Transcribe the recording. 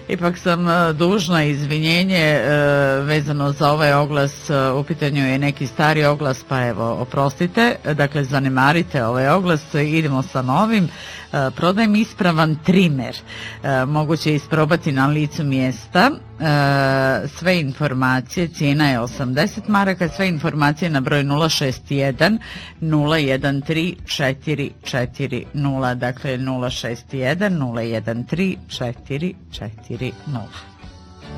Ipak sam dužna izvinjenje vezano za ovaj oglas, u pitanju je neki stari oglas, pa evo, oprostite, dakle zanemarite ovaj oglas, idemo sa novim. Prodajem ispravan trimer, moguće isprobati na licu mjesta, sve informacije, cijena je 80 maraka, sve informacije na broj 061 013 440, dakle 061 013 440.